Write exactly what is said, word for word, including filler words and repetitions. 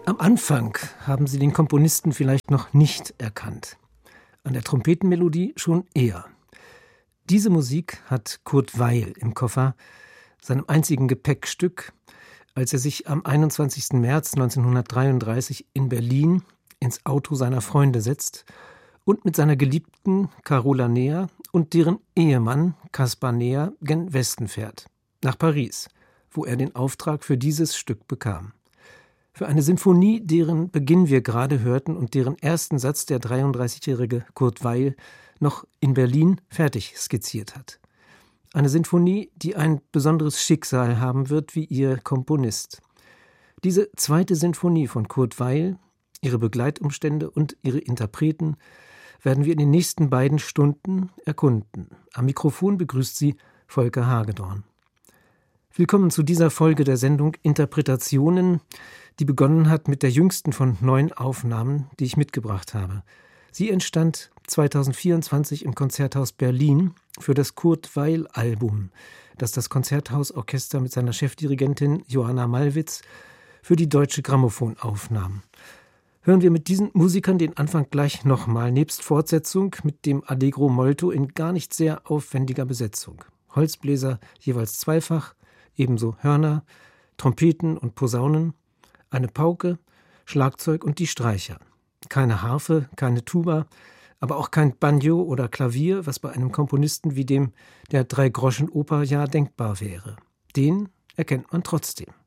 Am Anfang haben Sie den Komponisten vielleicht noch nicht erkannt. An der Trompetenmelodie schon eher. Diese Musik hat Kurt Weill im Koffer, seinem einzigen Gepäckstück, als er sich am einundzwanzigsten März neunzehnhundertdreiunddreißig in Berlin ins Auto seiner Freunde setzt und mit seiner Geliebten Carola Neher und deren Ehemann Caspar Neher gen Westen fährt, nach Paris, wo er den Auftrag für dieses Stück bekam. Für eine Sinfonie, deren Beginn wir gerade hörten und deren ersten Satz der dreiunddreißigjährige Kurt Weill noch in Berlin fertig skizziert hat. Eine Sinfonie, die ein besonderes Schicksal haben wird wie ihr Komponist. Diese zweite Sinfonie von Kurt Weill, ihre Begleitumstände und ihre Interpreten werden wir in den nächsten beiden Stunden erkunden. Am Mikrofon begrüßt Sie Volker Hagedorn. Willkommen zu dieser Folge der Sendung Interpretationen, die begonnen hat mit der jüngsten von neun Aufnahmen, die ich mitgebracht habe. Sie entstand zweitausendvierundzwanzig im Konzerthaus Berlin für das Kurt-Weill-Album, das das Konzerthausorchester mit seiner Chefdirigentin Johanna Mallwitz für die Deutsche Grammophon aufnahm. Hören wir mit diesen Musikern den Anfang gleich nochmal, nebst Fortsetzung mit dem Allegro molto in gar nicht sehr aufwendiger Besetzung. Holzbläser jeweils zweifach, ebenso Hörner, Trompeten und Posaunen, eine Pauke, Schlagzeug und die Streicher. Keine Harfe, keine Tuba, aber auch kein Banjo oder Klavier, was bei einem Komponisten wie dem der Drei-Groschen-Oper ja denkbar wäre. Den erkennt man trotzdem.